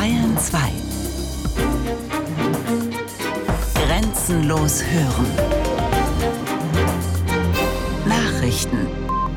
Bayern 2. Grenzenlos hören. Nachrichten.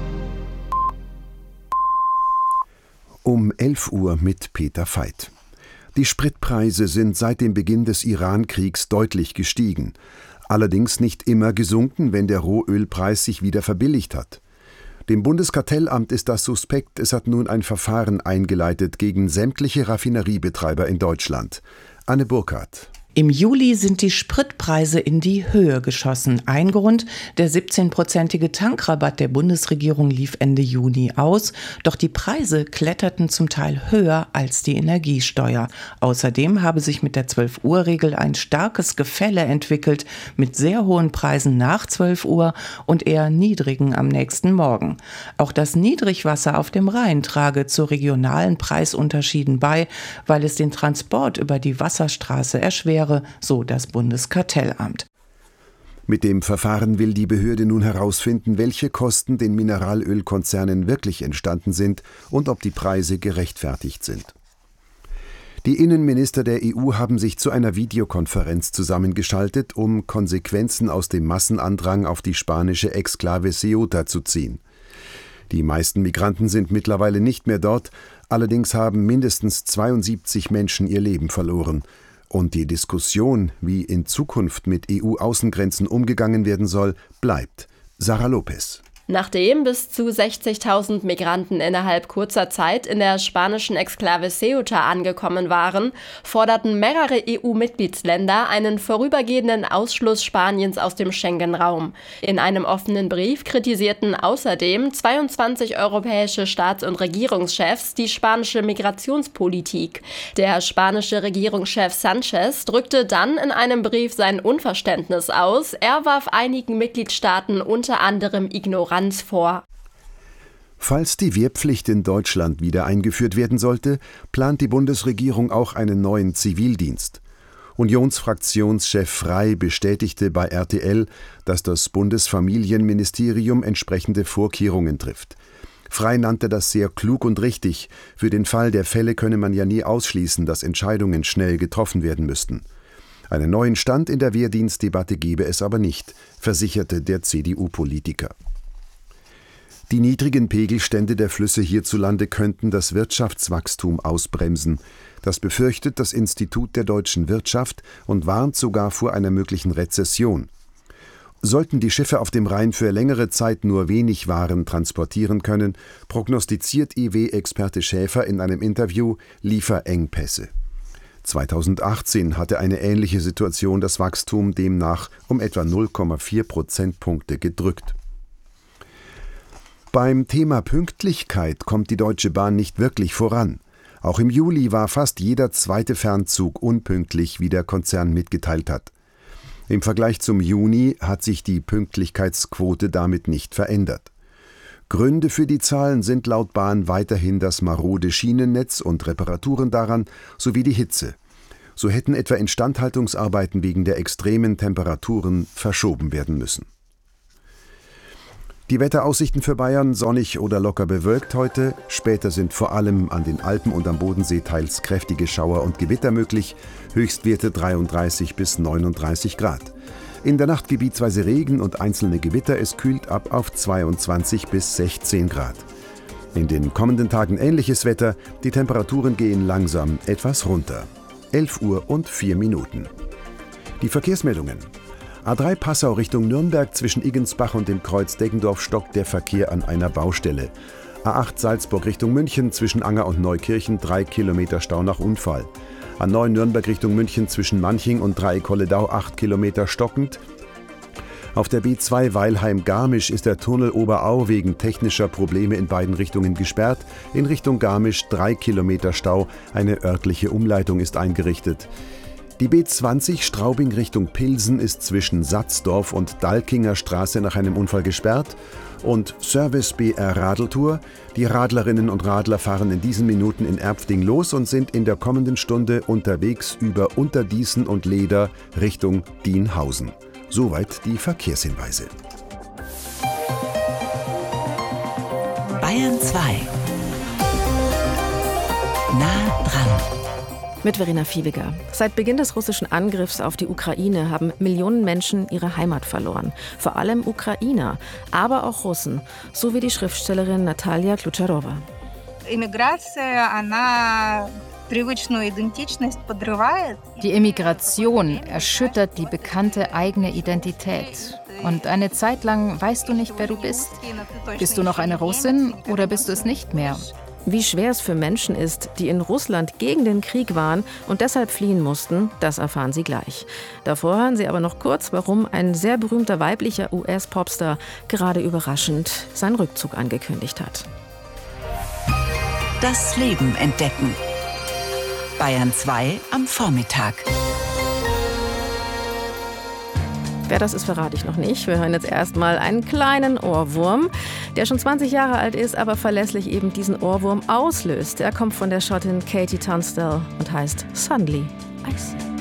Um 11 Uhr mit Peter Veit. Die Spritpreise sind seit dem Beginn des Iran-Kriegs deutlich gestiegen. Allerdings nicht immer gesunken, wenn der Rohölpreis sich wieder verbilligt hat. Dem Bundeskartellamt ist das suspekt. Es hat nun ein Verfahren eingeleitet gegen sämtliche Raffineriebetreiber in Deutschland. Anne Burkhardt. Im Juli sind die Spritpreise in die Höhe geschossen. Ein Grund, der 17-prozentige Tankrabatt der Bundesregierung lief Ende Juni aus. Doch die Preise kletterten zum Teil höher als die Energiesteuer. Außerdem habe sich mit der 12-Uhr-Regel ein starkes Gefälle entwickelt, mit sehr hohen Preisen nach 12 Uhr und eher niedrigen am nächsten Morgen. Auch das Niedrigwasser auf dem Rhein trage zu regionalen Preisunterschieden bei, weil es den Transport über die Wasserstraße erschwere, so das Bundeskartellamt. Mit dem Verfahren will die Behörde nun herausfinden, welche Kosten den Mineralölkonzernen wirklich entstanden sind und ob die Preise gerechtfertigt sind. Die Innenminister der EU haben sich zu einer Videokonferenz zusammengeschaltet, um Konsequenzen aus dem Massenandrang auf die spanische Exklave Ceuta zu ziehen. Die meisten Migranten sind mittlerweile nicht mehr dort, allerdings haben mindestens 72 Menschen ihr Leben verloren. Und die Diskussion, wie in Zukunft mit EU-Außengrenzen umgegangen werden soll, bleibt. Sarah Lopez. Nachdem bis zu 60.000 Migranten innerhalb kurzer Zeit in der spanischen Exklave Ceuta angekommen waren, forderten mehrere EU-Mitgliedsländer einen vorübergehenden Ausschluss Spaniens aus dem Schengen-Raum. In einem offenen Brief kritisierten außerdem 22 europäische Staats- und Regierungschefs die spanische Migrationspolitik. Der spanische Regierungschef Sanchez drückte dann in einem Brief sein Unverständnis aus. Er warf einigen Mitgliedstaaten unter anderem Ignoranz vor. Falls die Wehrpflicht in Deutschland wieder eingeführt werden sollte, plant die Bundesregierung auch einen neuen Zivildienst. Unionsfraktionschef Frey bestätigte bei RTL, dass das Bundesfamilienministerium entsprechende Vorkehrungen trifft. Frey nannte das sehr klug und richtig. Für den Fall der Fälle könne man ja nie ausschließen, dass Entscheidungen schnell getroffen werden müssten. Einen neuen Stand in der Wehrdienstdebatte gebe es aber nicht, versicherte der CDU-Politiker. Die niedrigen Pegelstände der Flüsse hierzulande könnten das Wirtschaftswachstum ausbremsen. Das befürchtet das Institut der deutschen Wirtschaft und warnt sogar vor einer möglichen Rezession. Sollten die Schiffe auf dem Rhein für längere Zeit nur wenig Waren transportieren können, prognostiziert IW-Experte Schäfer in einem Interview Lieferengpässe. 2018 hatte eine ähnliche Situation das Wachstum demnach um etwa 0,4 Prozentpunkte gedrückt. Beim Thema Pünktlichkeit kommt die Deutsche Bahn nicht wirklich voran. Auch im Juli war fast jeder zweite Fernzug unpünktlich, wie der Konzern mitgeteilt hat. Im Vergleich zum Juni hat sich die Pünktlichkeitsquote damit nicht verändert. Gründe für die Zahlen sind laut Bahn weiterhin das marode Schienennetz und Reparaturen daran sowie die Hitze. So hätten etwa Instandhaltungsarbeiten wegen der extremen Temperaturen verschoben werden müssen. Die Wetteraussichten für Bayern: sonnig oder locker bewölkt heute. Später sind vor allem an den Alpen und am Bodensee teils kräftige Schauer und Gewitter möglich. Höchstwerte 33 bis 39 Grad. In der Nacht gebietsweise Regen und einzelne Gewitter. Es kühlt ab auf 22 bis 16 Grad. In den kommenden Tagen ähnliches Wetter. Die Temperaturen gehen langsam etwas runter. 11 Uhr und 4 Minuten. Die Verkehrsmeldungen. A3 Passau Richtung Nürnberg, zwischen Iggensbach und dem Kreuz Deggendorf stockt der Verkehr an einer Baustelle. A8 Salzburg Richtung München, zwischen Anger und Neukirchen 3 Kilometer Stau nach Unfall. A9 Nürnberg Richtung München, zwischen Manching und Dreieck-Kolledau 8 Kilometer stockend. Auf der B2 Weilheim-Garmisch ist der Tunnel Oberau wegen technischer Probleme in beiden Richtungen gesperrt. In Richtung Garmisch 3 Kilometer Stau, eine örtliche Umleitung ist eingerichtet. Die B20 Straubing Richtung Pilsen ist zwischen Satzdorf und Dalkinger Straße nach einem Unfall gesperrt. Und Service BR Radeltour. Die Radlerinnen und Radler fahren in diesen Minuten in Erpfding los und sind in der kommenden Stunde unterwegs über Unterdießen und Leder Richtung Dienhausen. Soweit die Verkehrshinweise. Bayern 2. Nah dran. Mit Verena Fiebiger. Seit Beginn des russischen Angriffs auf die Ukraine haben Millionen Menschen ihre Heimat verloren. Vor allem Ukrainer, aber auch Russen, so wie die Schriftstellerin Natalia Klutscherowa. Die Emigration erschüttert die bekannte eigene Identität. Und eine Zeit lang weißt du nicht, wer du bist. Bist du noch eine Russin oder bist du es nicht mehr? Wie schwer es für Menschen ist, die in Russland gegen den Krieg waren und deshalb fliehen mussten, das erfahren Sie gleich. Davor hören Sie aber noch kurz, warum ein sehr berühmter weiblicher US-Popstar gerade überraschend seinen Rückzug angekündigt hat. Das Leben entdecken. Bayern 2 am Vormittag. Wer das ist, verrate ich noch nicht. Wir hören jetzt erstmal einen kleinen Ohrwurm, der schon 20 Jahre alt ist, aber verlässlich eben diesen Ohrwurm auslöst. Er kommt von der Schottin Katie Tunstall und heißt Suddenly I See.